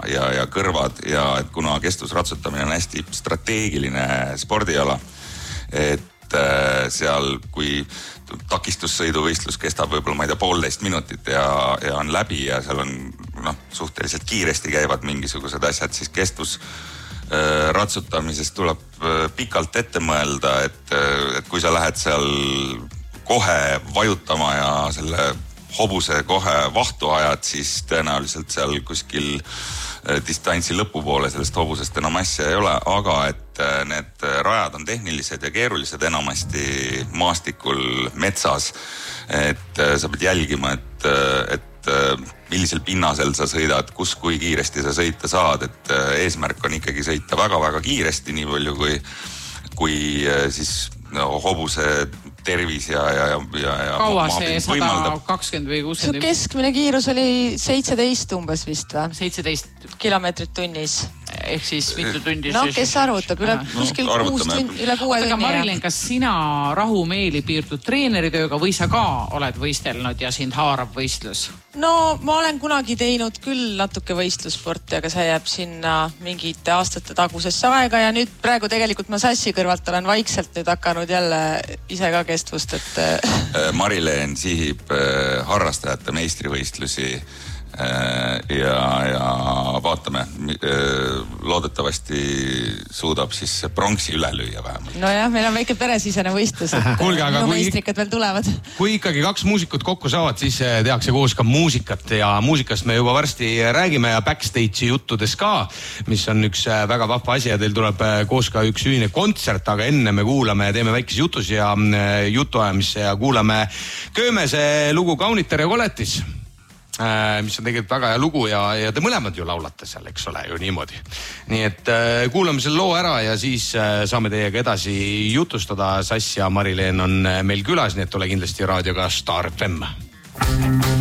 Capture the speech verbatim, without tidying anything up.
ja, ja kõrvad ja et kuna kestvusratsutamine on hästi strateegiline spordiala, et äh, seal kui takistussõiduvõistlus kestab võib-olla, ma ei tea, poolteist minutit ja, ja on läbi ja seal on noh, suhteliselt kiiresti käivad mingisugused asjad, siis kestvus ratsutamisest tuleb pikalt ette mõelda, et, et kui sa lähed seal kohe vajutama ja selle hobuse kohe vahtu ajad, siis tõenäoliselt seal kuskil distantsi lõpupoole sellest hobusest enam asja ei ole, aga et need rajad on tehnilised ja keerulised enamasti maastikul metsas, et sa pead jälgima, et, et millisel pinnasel sa sõidad, kus kui kiiresti sa sõita saad, et eesmärk on ikkagi sõita väga-väga kiiresti, nii palju kui, kui siis no, hobuse tervis ja, ja, ja, ja kaua see sada kakskümmend või kuuskümmend? Su keskmine kiirus oli seitseteist umbes vist või? seitseteist kilomeetrit tunnis. Ehk siis mitu tundi? No kes arvutab? Üle kuskil kuus tundi, üle kuue tunni. Aga Marilyn, kas sina rahumeeli piirdud treeneritööga või sa ka oled võistelnud ja sind haarab võistlus? No ma olen kunagi teinud küll natuke võistlussporti, aga see jääb sinna mingite aastate tagusesse aega ja nüüd praegu tegelikult ma sassi kõrvalt olen vaikselt nüüd hakanud jälle ise ka kestvust, et... Marilyn sihib harrastajate meistrivõistlusi ja, ja vaatame, loodetavasti suudab siis pronksi üle lüüa vähemalt. No jah, meil on väike peresisene võistlus, et Kulge, aga minu kui, meistrikad veel tulevad. Kui ikkagi kaks muusikut kokku saavad, siis tehakse koos ka muusikat ja muusikast me juba varsti räägime ja backstage'i juttudes ka, mis on üks väga vahva asi ja teil tuleb koos ka üks ühine kontsert, aga enne me kuulame, teeme väikese jutus ja jutuajamisse ja kuulame Köömese lugu Kaunitar ja koletis, mis on tegelikult väga hea lugu ja, ja te mõlemad ju laulate seal, eks ole, ju niimoodi. Nii et äh, kuulame selle loo ära ja siis äh, saame teiega edasi jutustada. Sass ja Marilyn on meil külas, nii et ole kindlasti raadioga Star F M.